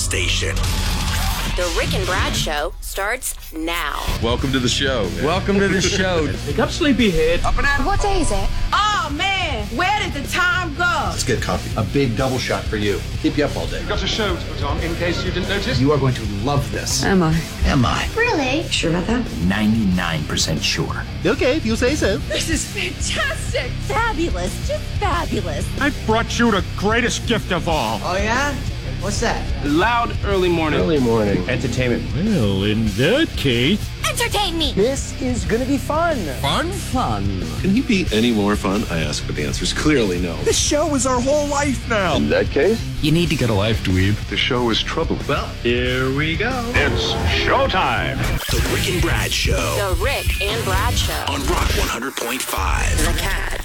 station. The Rick and Brad Show starts now. Welcome to the show. Welcome to the show. Pick up sleepyhead. Up and at 'em. What day is it? Oh, man. Where did the time go? Let's get coffee. A big double shot for you. Keep you up all day. Got a show to put on in case you didn't notice. You are going to love this. Am I? Am I? Really? Sure about that? 99% sure. Okay, if you say so. This is fantastic. Fabulous, just fabulous. I brought you the greatest gift of all. Oh, yeah? What's that? Loud early morning. Early morning. Entertainment. Well, in that case... Entertain me. This is gonna be fun. Fun? Can he be any more fun? I ask, but the answer is clearly no. This show is our whole life now. In that case, You need to get a life, dweeb. the show is troubling. Well, here we go. It's showtime. The Rick and Brad Show The Rick and Brad Show. on Rock 100.5. The Cat.